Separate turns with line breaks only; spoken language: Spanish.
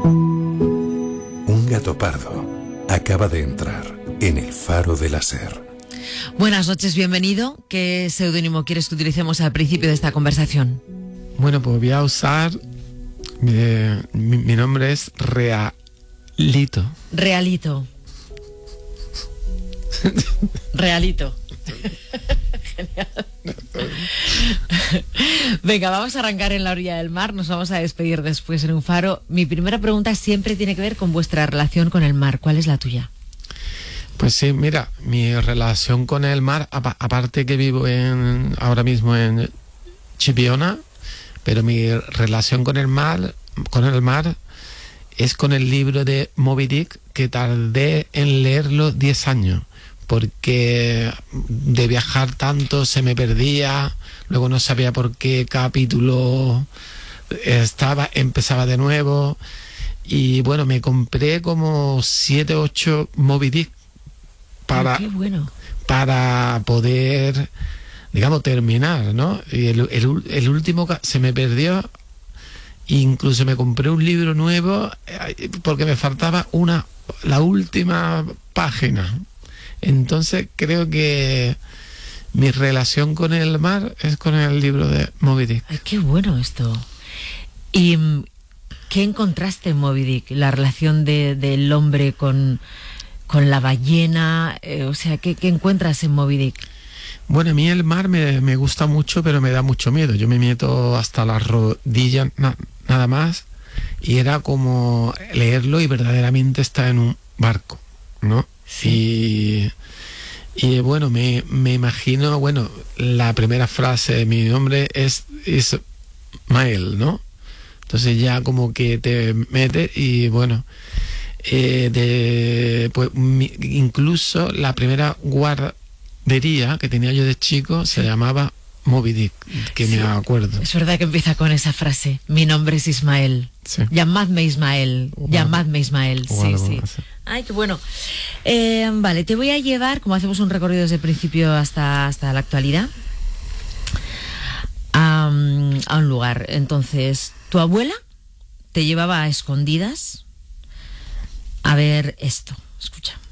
Un gato pardo acaba de entrar en el faro de la SER.
Buenas noches, bienvenido. ¿Qué seudónimo quieres que utilicemos al principio de esta conversación?
Bueno, pues voy a usar... mi nombre es Realito.
Realito. Realito. Genial. Venga, vamos a arrancar en la orilla del mar. Nos vamos a despedir después en un faro. Mi primera pregunta siempre tiene que ver con vuestra relación con el mar. ¿Cuál es la tuya?
Pues sí, mira, mi relación con el mar, aparte que vivo ahora mismo en Chipiona, pero mi relación con el mar es con el libro de Moby Dick, que tardé en leerlo 10 años, porque de viajar tanto se me perdía, luego no sabía por qué capítulo empezaba de nuevo, y bueno, me compré como 7 o 8 Moby Dick para poder, digamos, terminar, ¿no? Y el último se me perdió. Incluso me compré un libro nuevo porque me faltaba la última página. Entonces creo que mi relación con el mar es con el libro de Moby Dick.
Ay, qué bueno esto. ¿Y qué encontraste en Moby Dick? La relación del hombre con la ballena, o sea, ¿qué encuentras en Moby Dick?
Bueno, a mí el mar me gusta mucho, pero me da mucho miedo. Yo me meto hasta las rodillas nada más, y era como leerlo y verdaderamente estar en un barco, ¿no? Sí. Y bueno, me imagino, bueno, la primera frase, mi nombre es Ismael, ¿no? Entonces ya como que te metes y bueno, pues incluso la primera guardería que tenía yo de chico se llamaba Moby Dick, que sí, me acuerdo.
Es verdad que empieza con esa frase, mi nombre es Ismael. Sí. Llamadme Ismael, llamadme Ismael. Sí, sí. Ay, qué bueno. Vale, te voy a llevar, como hacemos un recorrido desde el principio hasta la actualidad, a un lugar. Entonces, tu abuela te llevaba a escondidas a ver esto. Escucha.